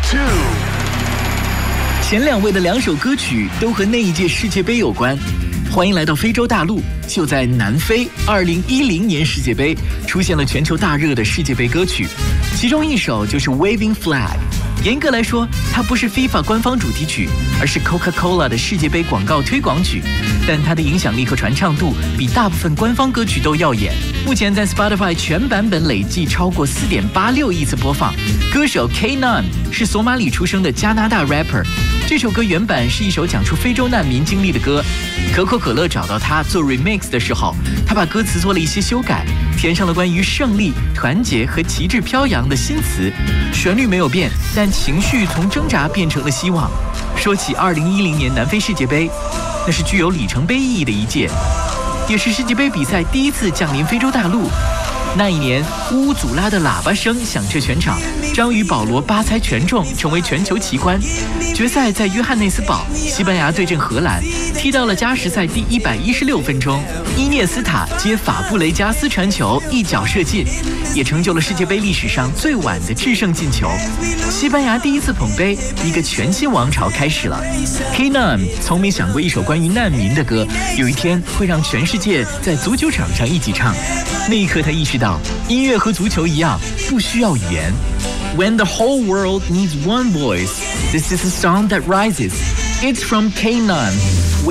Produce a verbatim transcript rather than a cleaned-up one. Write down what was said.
two。 前两位的两首歌曲都和那一届世界杯有关。欢迎来到非洲大陆，就在南非二零一零年世界杯出现了全球大热的世界杯歌曲，其中一首就是 Waving Flag。严格来说，它不是 FIFA 官方主题曲，而是 Coca-Cola 的世界杯广告推广曲，但它的影响力和传唱度比大部分官方歌曲都耀眼。目前在 Spotify 全版本累计超过 四点八六亿次播放。歌手 K 九 是索马里出生的加拿大 rapper。这首歌原版是一首讲述非洲难民经历的歌，可口可乐找到他做 remix 的时候，他把歌词做了一些修改，填上了关于胜利、团结和旗帜飘扬的新词。旋律没有变，但情绪从挣扎变成了希望。说起二零一零年南非世界杯，那是具有里程碑意义的一届，也是世界杯比赛第一次降临非洲大陆。那一年，乌祖拉的喇叭声响彻全场，章鱼保罗八猜全中，成为全球奇观。决赛在约翰内斯堡，西班牙对阵荷兰，踢到了加时赛第一百一十六分钟，伊涅斯塔接法布雷加斯传球，一脚射进，也成就了世界杯历史上最晚的制胜进球。西班牙第一次捧杯，一个全新王朝开始了。K 九 从没想过一首关于难民的歌，有一天会让全世界在足球场上一起唱。那一刻，他意识到，音乐和足球一样，不需要语言。When the whole world needs one voice, this is a song that rises. It's from K 九